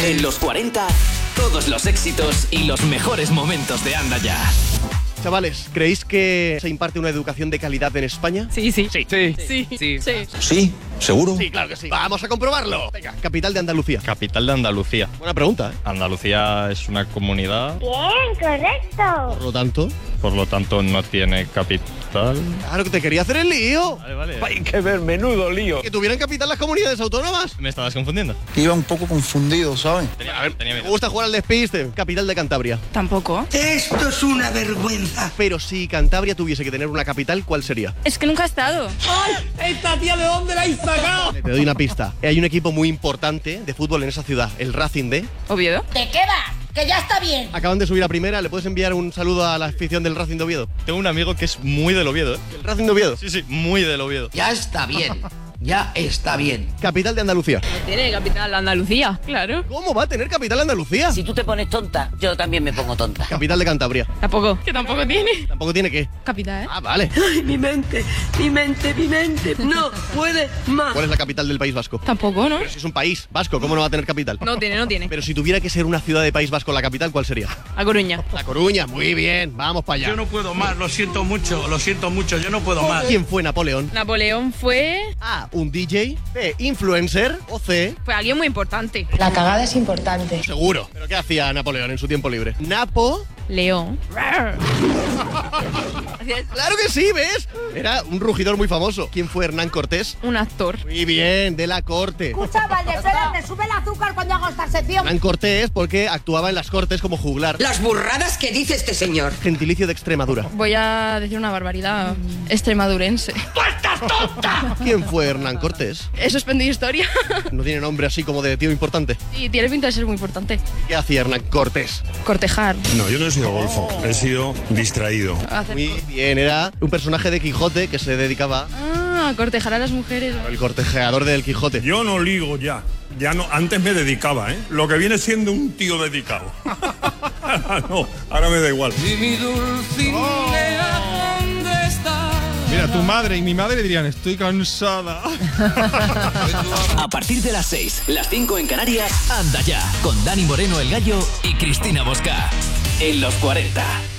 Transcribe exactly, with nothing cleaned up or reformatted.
En los cuarenta, todos los éxitos y los mejores momentos de Anda Ya. Chavales, ¿creéis que se imparte una educación de calidad en España? Sí, sí. Sí. Sí. Sí. Sí. Sí. Sí, ¿seguro? Sí, claro que sí. Vamos a comprobarlo. Venga, capital de Andalucía. Capital de Andalucía. Buena pregunta, ¿eh? Andalucía es una comunidad, Bien, correcto. Por lo tanto... por lo tanto no tiene capital. Claro que te quería hacer el lío. Vale, vale. Hay que ver, menudo lío. Que tuvieran capital las comunidades autónomas. ¿Me estabas confundiendo? Iba un poco confundido, ¿sabes? Tenía, a ver, tenía Me miedo. gusta jugar al despiste. Capital de Cantabria. Tampoco. Esto es una vergüenza. Pero si Cantabria tuviese que tener una capital, ¿cuál sería? Es que nunca he estado. ¿Esta tía de dónde la habéis sacado? Te doy una pista. Hay un equipo muy importante de fútbol en esa ciudad, el Racing de... ¿Oviedo? ¿De qué va? Que ya está bien. Acaban de subir a primera. ¿Le puedes enviar un saludo a la afición del Racing de Oviedo? Tengo un amigo que es muy del Oviedo, ¿eh? ¿El Racing de Oviedo? Sí, sí, muy del Oviedo. Ya está bien. Ya está bien. Capital de Andalucía. Tiene capital Andalucía. Claro. ¿Cómo va a tener capital Andalucía? Si tú te pones tonta, yo también me pongo tonta. Capital de Cantabria. Tampoco. Que tampoco tiene. Tampoco tiene qué. Capital, ¿eh? Ah, vale. Ay, mi mente, mi mente, mi mente. No puede más. ¿Cuál es la capital del País Vasco? Tampoco, ¿no? Pero si es un país vasco, ¿cómo no va a tener capital? No tiene, no tiene. Pero si tuviera que ser una ciudad de País Vasco la capital, ¿cuál sería? A Coruña. La Coruña. Muy bien, vamos para allá. Yo no puedo más, lo siento mucho, lo siento mucho, yo no puedo más. ¿Quién fue Napoleón? Napoleón fue... A, un D J. B, influencer. O C, Fue alguien muy importante. La cagada es importante. seguro. ¿Pero qué hacía Napoleón en su tiempo libre? Napo. León. Claro que sí, ¿ves? Era un rugidor muy famoso. ¿Quién fue Hernán Cortés? Un actor. Muy bien, de la corte. Escucha, Valdefredo, me sube el azúcar cuando hago esta sección. Hernán Cortés porque actuaba en las cortes como juglar. Las burradas que dice este señor. Gentilicio de Extremadura. Voy a decir una barbaridad. Extremadurense. ¿Quién fue Hernán Cortés? He suspendido historia. No tiene nombre así como de tío importante. Y tiene pinta de ser muy importante. ¿Qué hacía Hernán Cortés? Cortejar. No, yo no he sido golfo, he sido distraído. Hacer Muy bien, era un personaje de Quijote que se dedicaba Ah, cortejar a las mujeres. al cortejeador del Quijote. Yo no ligo ya. Ya no, antes me dedicaba, ¿eh? Lo que viene siendo un tío dedicado. No, ahora me da igual. Mira, tu madre y mi madre dirían, estoy cansada. A partir de las seis, las cinco en Canarias, Anda Ya, con Dani Moreno el Gallo y Cristina Bosca. En los cuarenta.